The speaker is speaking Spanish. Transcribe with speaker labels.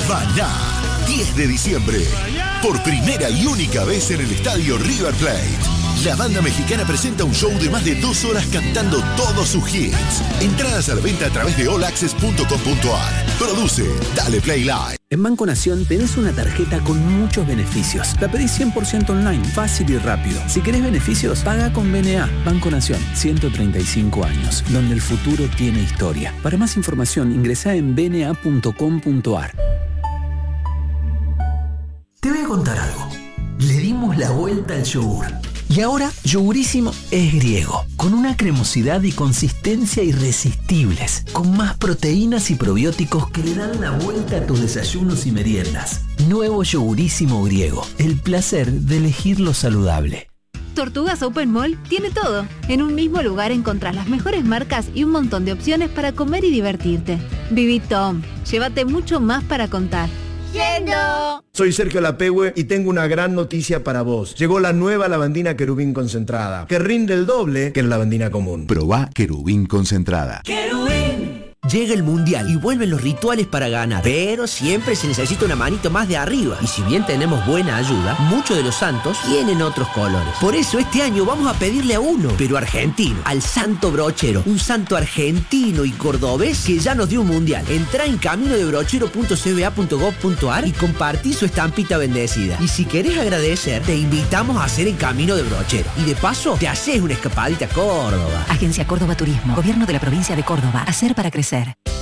Speaker 1: Maná, 10 de diciembre. Por primera y única vez en el estadio River Plate. La banda mexicana presenta un show de más de 2 horas cantando todos sus hits. Entradas a la venta a través de allaccess.com.ar. Produce Dale Play Live.
Speaker 2: En Banco Nación tenés una tarjeta con muchos beneficios. La pedís 100% online, fácil y rápido. Si querés beneficios, paga con BNA. Banco Nación, 135 años, donde el futuro tiene historia. Para más información, ingresá en bna.com.ar.
Speaker 3: Te voy a contar algo. Le dimos la vuelta al yogur. Y ahora, Yogurísimo es griego, con una cremosidad y consistencia irresistibles, con más proteínas y probióticos que le dan la vuelta a tus desayunos y meriendas. Nuevo Yogurísimo griego, el placer de elegir lo saludable.
Speaker 4: Tortugas Open Mall tiene todo. En un mismo lugar encontrás las mejores marcas y un montón de opciones para comer y divertirte. Viví Tom, llévate mucho más para contar.
Speaker 5: ¡Yendo! Soy Sergio Lapehue y tengo una gran noticia para vos. Llegó la nueva lavandina Querubín concentrada, que rinde el doble que la lavandina común.
Speaker 6: Probá Querubín concentrada.
Speaker 7: ¡Querubín! Llega el Mundial y vuelven los rituales para ganar, pero siempre se necesita una manito más de arriba. Y si bien tenemos buena ayuda, muchos de los santos tienen otros colores. Por eso este año vamos a pedirle a uno, pero argentino, al Santo Brochero, un santo argentino y cordobés que ya nos dio un Mundial. Entrá en caminodebrochero.cba.gov.ar y compartí su estampita bendecida. Y si querés agradecer, te invitamos a hacer el Camino de Brochero. Y de paso, te haces una escapadita a Córdoba.
Speaker 8: Agencia Córdoba Turismo, Gobierno de la Provincia de Córdoba. Hacer para crecer